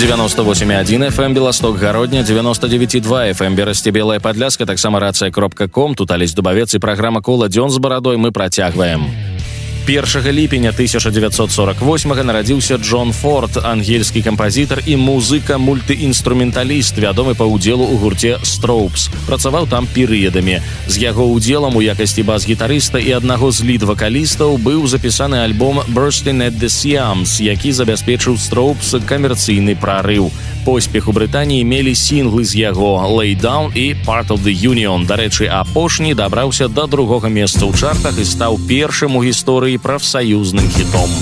98,1 FM Белосток Гародня, 99,2 FM Берасці Белая Падляска, таксама рацыя.ком. Тут Алесь Дубавец і праграма «Кола дзён з барадой» мы працягваем. 1 ліпеня 1948 нарадзіўся Джон Форд, ангельскі кампазітар і музыка-мультыінструменталіст, вядомы па ўдзелу ў гурце Strokes. Працаваў там перыядамі. З яго ўдзелам у якасці бас-гітарыста і аднаго з лід-вакалістаў быў запісаны альбом «Bursting at the Seams», які забяспечыў Strokes камерцыйны прарыў. Поспех у Брытаніі мелі сінглы з яго «Lay Down» і «Part of the Union». Дарэчы, апошні дабраўся да другога месца ў чартах і стаў першым у гісторыі прафсаюзным хітом.